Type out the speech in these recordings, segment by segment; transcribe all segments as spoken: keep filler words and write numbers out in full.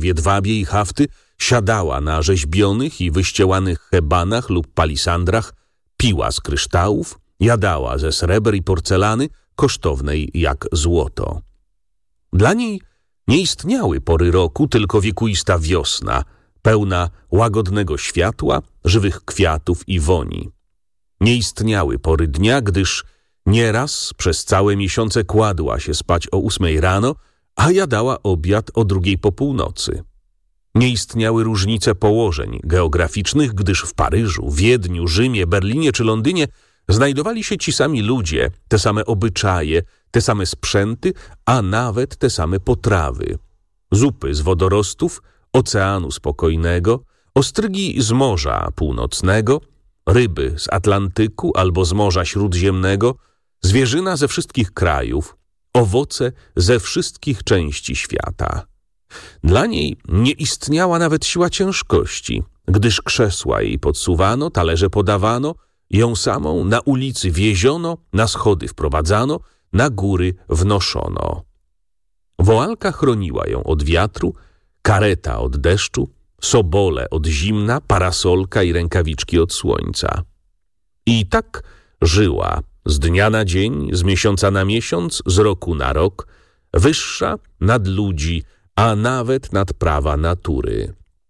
jedwabie i hafty, siadała na rzeźbionych i wyściełanych hebanach lub palisandrach, piła z kryształów, jadała ze sreber i porcelany, kosztownej jak złoto. Dla niej nie istniały pory roku, tylko wiekuista wiosna, pełna łagodnego światła, żywych kwiatów i woni. Nie istniały pory dnia, gdyż nieraz przez całe miesiące kładła się spać o ósmej rano, a jadała obiad o drugiej po północy. Nie istniały różnice położeń geograficznych, gdyż w Paryżu, Wiedniu, Rzymie, Berlinie czy Londynie znajdowali się ci sami ludzie, te same obyczaje, te same sprzęty, a nawet te same potrawy. Zupy z wodorostów, oceanu spokojnego, ostrygi z Morza Północnego, ryby z Atlantyku albo z Morza Śródziemnego, zwierzyna ze wszystkich krajów, owoce ze wszystkich części świata. Dla niej nie istniała nawet siła ciężkości, gdyż krzesła jej podsuwano, talerze podawano, ją samą na ulicy wieziono, na schody wprowadzano, na góry wnoszono. Woalka chroniła ją od wiatru, kareta od deszczu, sobole od zimna, parasolka i rękawiczki od słońca. I tak żyła z dnia na dzień, z miesiąca na miesiąc, z roku na rok, wyższa nad ludzi, a nawet nad prawa natury.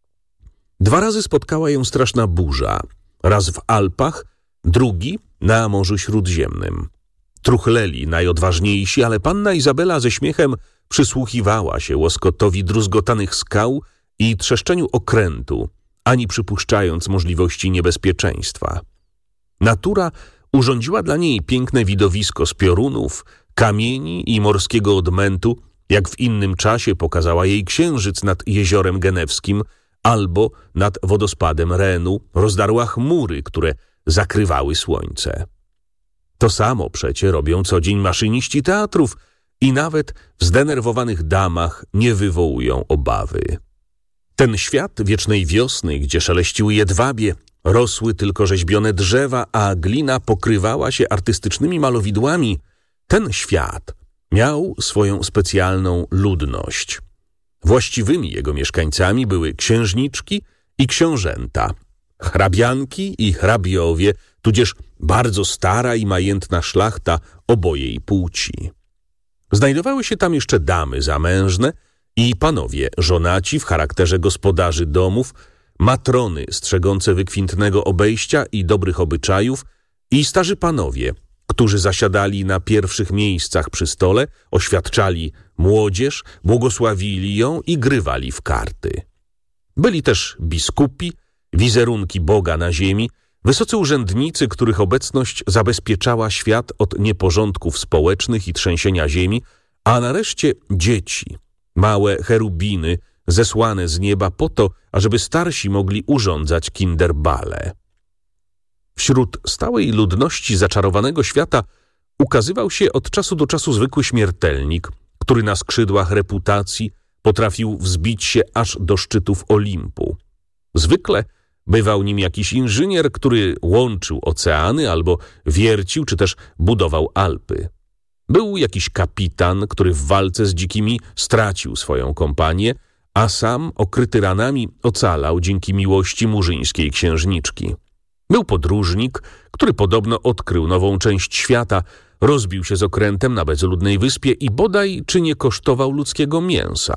Dwa razy spotkała ją straszna burza, raz w Alpach, drugi na Morzu Śródziemnym. Truchleli najodważniejsi, ale panna Izabela ze śmiechem przysłuchiwała się łoskotowi druzgotanych skał i trzeszczeniu okrętu, ani przypuszczając możliwości niebezpieczeństwa. Natura urządziła dla niej piękne widowisko z piorunów, kamieni i morskiego odmętu, jak w innym czasie pokazała jej księżyc nad jeziorem genewskim albo nad wodospadem Renu, rozdarła chmury, które zakrywały słońce. To samo przecie robią co dzień maszyniści teatrów i nawet w zdenerwowanych damach nie wywołują obawy. Ten świat wiecznej wiosny, gdzie szeleściły jedwabie, rosły tylko rzeźbione drzewa, a glina pokrywała się artystycznymi malowidłami, ten świat miał swoją specjalną ludność. Właściwymi jego mieszkańcami były księżniczki i książęta, hrabianki i hrabiowie, tudzież bardzo stara i majętna szlachta obojej płci. Znajdowały się tam jeszcze damy zamężne i panowie żonaci w charakterze gospodarzy domów, matrony strzegące wykwintnego obejścia i dobrych obyczajów i starzy panowie, którzy zasiadali na pierwszych miejscach przy stole, oświadczali młodzież, błogosławili ją i grywali w karty. Byli też biskupi, wizerunki Boga na ziemi, wysocy urzędnicy, których obecność zabezpieczała świat od nieporządków społecznych i trzęsienia ziemi, a nareszcie dzieci, małe cherubiny zesłane z nieba po to, ażeby starsi mogli urządzać kinderbale. Wśród stałej ludności zaczarowanego świata ukazywał się od czasu do czasu zwykły śmiertelnik, który na skrzydłach reputacji potrafił wzbić się aż do szczytów Olimpu. Zwykle bywał nim jakiś inżynier, który łączył oceany albo wiercił, czy też budował Alpy. Był jakiś kapitan, który w walce z dzikimi stracił swoją kompanię, a sam, okryty ranami, ocalał dzięki miłości murzyńskiej księżniczki. Był podróżnik, który podobno odkrył nową część świata, rozbił się z okrętem na bezludnej wyspie i bodaj czy nie kosztował ludzkiego mięsa.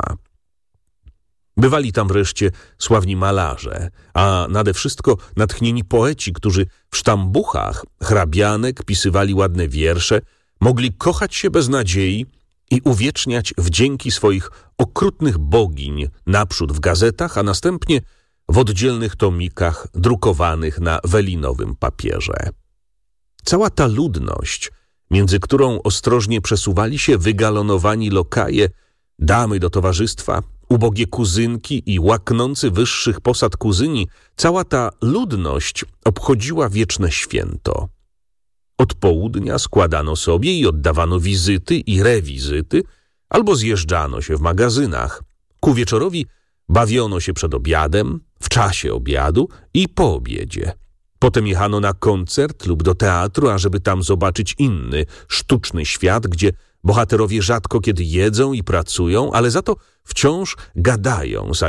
Bywali tam wreszcie sławni malarze, a nade wszystko natchnieni poeci, którzy w sztambuchach hrabianek pisywali ładne wiersze, mogli kochać się bez nadziei i uwieczniać wdzięki swoich okrutnych bogiń naprzód w gazetach, a następnie w oddzielnych tomikach drukowanych na welinowym papierze. Cała ta ludność, między którą ostrożnie przesuwali się wygalonowani lokaje, damy do towarzystwa, ubogie kuzynki i łaknący wyższych posad kuzyni, cała ta ludność obchodziła wieczne święto. Od południa składano sobie i oddawano wizyty i rewizyty, albo zjeżdżano się w magazynach. Ku wieczorowi bawiono się przed obiadem, w czasie obiadu i po obiedzie. Potem jechano na koncert lub do teatru, ażeby tam zobaczyć inny, sztuczny świat, gdzie bohaterowie rzadko kiedy jedzą i pracują, ale za to wciąż gadają